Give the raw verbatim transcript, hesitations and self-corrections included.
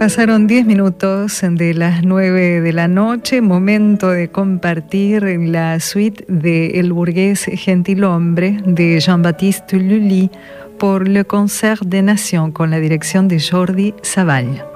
Pasaron diez minutos de las nueve de la noche, momento de compartir la suite de El burgués gentilhombre de Jean-Baptiste Lully por Le Concert des Nations con la dirección de Jordi Savall.